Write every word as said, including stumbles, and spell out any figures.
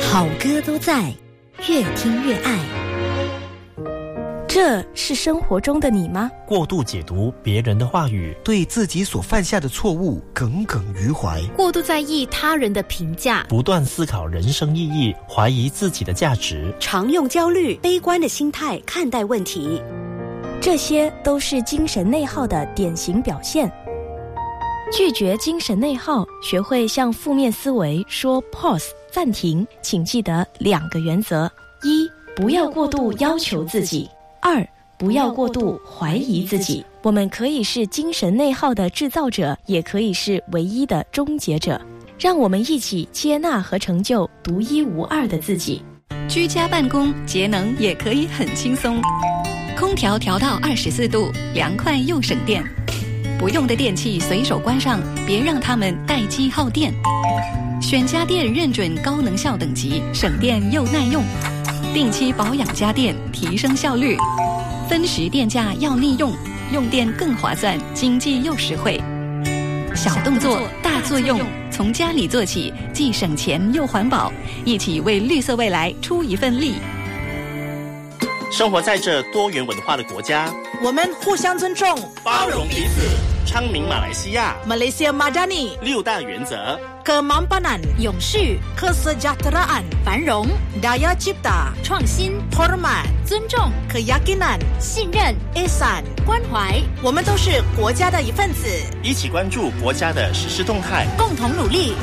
好歌都在，越听越爱。 这是生活中的你吗？ 过度解读别人的话语， 对自己所犯下的错误耿耿于怀， 过度在意他人的评价， 不断思考人生意义，怀疑自己的价值， 常用焦虑、悲观的心态看待问题， 这些都是精神内耗的典型表现。拒绝精神内耗，学会向负面思维说 pause 暂停，请记得两个原则：一，不要过度要求自己；二，不要过度怀疑自己。我们可以是精神内耗的制造者，也可以是唯一的终结者。让我们一起接纳和成就独一无二的自己。 居家办公，节能也可以很轻松。空调调到二十四度，凉快又省电。不用的电器随手关上，别让它们待机耗电。选家电认准高能效等级，省电又耐用。定期保养家电，提升效率。分时电价要利用，用电更划算，经济又实惠。小动作大作用，从家里做起，既省钱又环保，一起为绿色未来出一份力。 生活在这多元文化的国家， 我们互相尊重， 包容彼此，昌明马来西亚 Malaysia Madani 六大原则 ：kemampanan 永续、 kesejahteraan 繁荣、 daya cipta 创新、 hormat 尊重、 keyakinan 信任、 ihsan 关怀。 我们都是国家的一份子， 一起关注国家的实施动态， 共同努力